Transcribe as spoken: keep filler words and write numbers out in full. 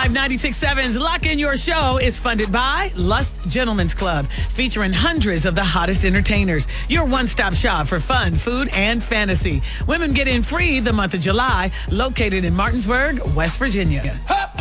Live ninety-six point seven's Lock In Your Show is funded by Lust Gentlemen's Club, featuring hundreds of the hottest entertainers. Your one-stop shop for fun, food, and fantasy. Women get in free the month of July, located in Martinsburg, West Virginia.